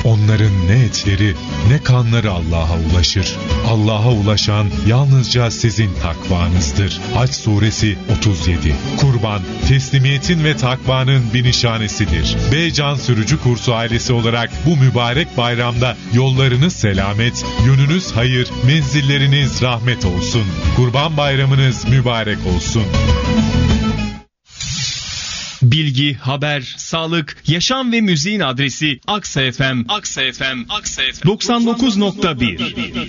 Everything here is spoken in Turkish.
Onların ne etleri ne kanları Allah'a ulaşır. Allah'a ulaşan yalnızca sizin takvanızdır. Hac suresi 37. Kurban, teslimiyetin ve takvanın bir nişanesidir. Beycan Sürücü Kursu ailesi olarak bu mübarek bayramda yollarınız selamet, yönünüz hayır, menzilleriniz rahmet olsun. Kurban bayramınız mübarek olsun. Bilgi, haber, sağlık, yaşam ve müziğin adresi Aksa FM. 99.1